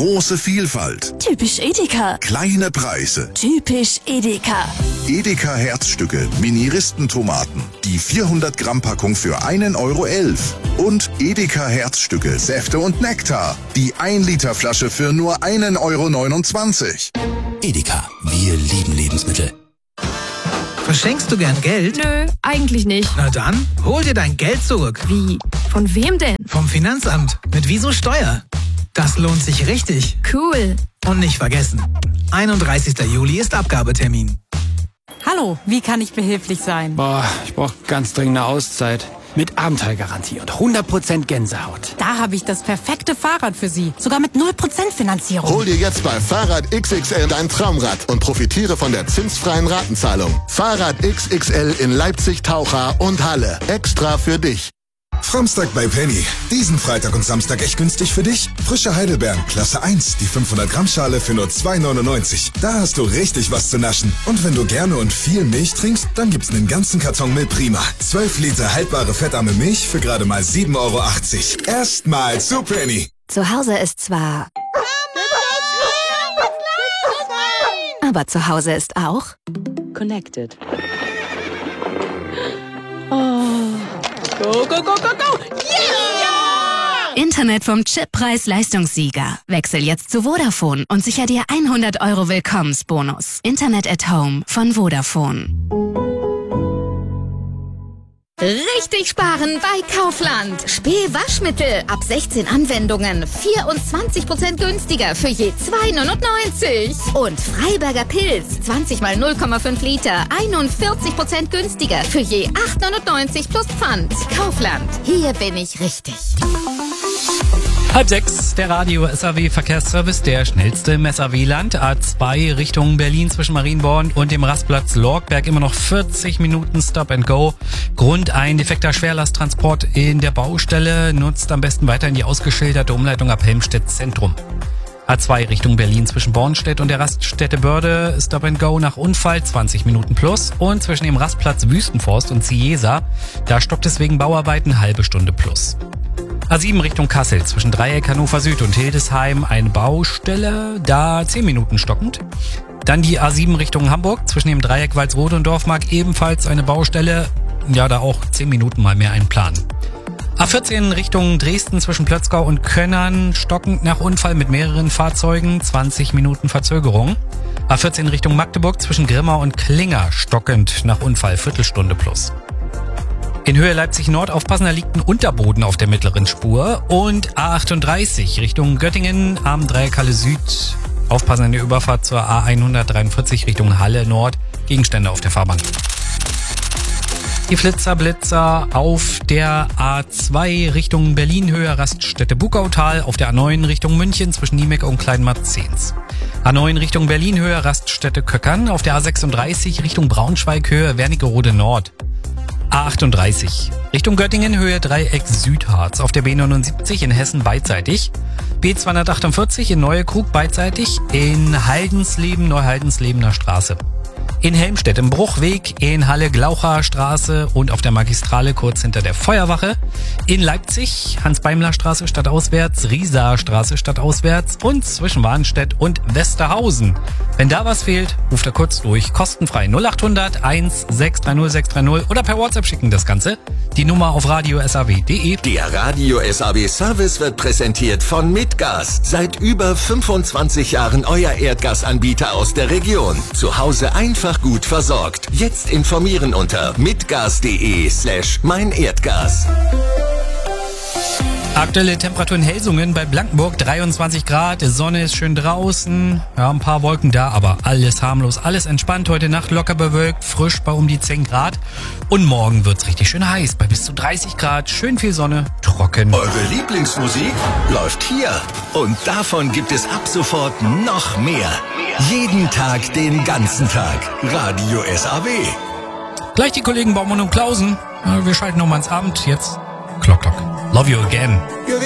Große Vielfalt. Typisch Edeka. Kleine Preise. Typisch Edeka. Edeka Herzstücke, Mini-Ristentomaten. Die 400 Gramm Packung für 1,11 €. Und Edeka Herzstücke, Säfte und Nektar. Die 1 Liter Flasche für nur 1,29 €. Edeka, wir lieben Lebensmittel. Verschenkst du gern Geld? Nö, eigentlich nicht. Na dann, hol dir dein Geld zurück. Wie? Von wem denn? Vom Finanzamt. Mit Wieso Steuer. Das lohnt sich richtig. Cool. Und nicht vergessen, 31. Juli ist Abgabetermin. Hallo, wie kann ich behilflich sein? Boah, ich brauche ganz dringend eine Auszeit. Mit Abenteuergarantie und 100% Gänsehaut. Da habe ich das perfekte Fahrrad für Sie. Sogar mit 0% Finanzierung. Hol dir jetzt bei Fahrrad XXL dein Traumrad und profitiere von der zinsfreien Ratenzahlung. Fahrrad XXL in Leipzig, Taucha und Halle. Extra für dich. Samstag bei Penny. Diesen Freitag und Samstag echt günstig für dich? Frische Heidelbeeren, Klasse 1, die 500 Gramm Schale für nur 2,99 €. Da hast du richtig was zu naschen. Und wenn du gerne und viel Milch trinkst, dann gibt's einen ganzen Karton Milch Prima. 12 Liter haltbare fettarme Milch für gerade mal 7,80 €. Erstmal zu Penny. Zu Hause ist zwar... Aber zu Hause ist auch... Connected. Go, go, go, go, go! Yeah! Internet vom Chip-Preis-Leistungssieger. Wechsel jetzt zu Vodafone und sicher dir 100 € Willkommensbonus. Internet at Home von Vodafone. Richtig sparen bei Kaufland. Spee-Waschmittel ab 16 Anwendungen 24% günstiger für je 2,99 €. Und Freiberger Pilz 20 mal 0,5 Liter 41% günstiger für je 8,99 € plus Pfand. Kaufland. Hier bin ich richtig. 5:30, der Radio SAW Verkehrsservice, der schnellste im SAW-Land. A2 Richtung Berlin zwischen Marienborn und dem Rastplatz Lorgberg immer noch 40 Minuten Stop and Go. Grund: ein defekter Schwerlasttransport in der Baustelle. Nutzt am besten weiterhin die ausgeschilderte Umleitung ab Helmstedt Zentrum. A2 Richtung Berlin zwischen Bornstedt und der Raststätte Börde, Stop and Go nach Unfall 20 Minuten plus. Und zwischen dem Rastplatz Wüstenforst und Ciesa, da stoppt es wegen Bauarbeiten halbe Stunde plus. A7 Richtung Kassel zwischen Dreieck Hannover Süd und Hildesheim eine Baustelle, da 10 Minuten stockend. Dann die A7 Richtung Hamburg zwischen dem Dreieck Walsrode und Dorfmark ebenfalls eine Baustelle, ja da auch 10 Minuten mal mehr einplanen. A14 Richtung Dresden zwischen Plötzgau und Könnern stockend nach Unfall mit mehreren Fahrzeugen, 20 Minuten Verzögerung. A14 Richtung Magdeburg zwischen Grimma und Klinger stockend nach Unfall, Viertelstunde plus. In Höhe Leipzig-Nord aufpassen, da liegt ein Unterboden auf der mittleren Spur. Und A38 Richtung Göttingen am Dreieck Halle Süd. Aufpassen an der Überfahrt zur A143 Richtung Halle Nord. Gegenstände auf der Fahrbahn. Die Blitzer auf der A2 Richtung Berlin, Höhe Raststätte Bukautal. Auf der A9 Richtung München zwischen Niemeck und Kleinmarzens. A9 Richtung Berlin, Höhe Raststätte Köckern. Auf der A36 Richtung Braunschweig, Höhe Wernigerode Nord. A38 Richtung Göttingen, Höhe Dreieck Südharz. Auf der B79 in Hessen beidseitig. B248 in Neuekrug beidseitig. In Haldensleben, Neuhaldenslebener Straße. In Helmstedt im Bruchweg, in Halle Glaucher Straße und auf der Magistrale kurz hinter der Feuerwache. In Leipzig Hans-Beimler-Straße stadtauswärts, Riesaer Straße stadtauswärts und zwischen Warnstedt und Westerhausen. Wenn da was fehlt, ruft er kurz durch. Kostenfrei 0800 1630 630 oder per WhatsApp schicken das Ganze. Die Nummer auf radiosaw.de. Der Radio SAW Service wird präsentiert von Mitgas. Seit über 25 Jahren euer Erdgasanbieter aus der Region. Zu Hause einfach gut versorgt. Jetzt informieren unter mitgas.de/meinerdgas. Aktuelle Temperatur in Helsungen bei Blankenburg 23 Grad, Sonne ist schön draußen, ja ein paar Wolken da, aber alles harmlos, alles entspannt. Heute Nacht locker bewölkt, frisch bei um die 10 Grad und morgen wird's richtig schön heiß, bei bis zu 30 Grad, schön viel Sonne, trocken. Eure Lieblingsmusik läuft hier und davon gibt es ab sofort noch mehr. Jeden Tag, den ganzen Tag. Radio SAW. Gleich die Kollegen Baumann und Klausen, wir schalten nochmal ins Abend, jetzt Clock Clock. Love you again.